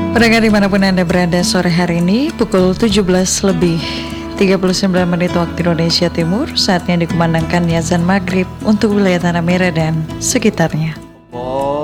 Pendengar dimanapun Anda berada, sore hari ini pukul 17 lebih 39 menit waktu Indonesia Timur, saatnya dikumandangkan azan maghrib untuk wilayah Tanah Merah dan sekitarnya.